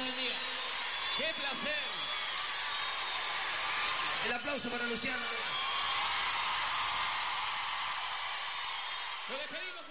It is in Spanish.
bendiga. ¡Qué placer! El aplauso para Luciano. Lo despedimos.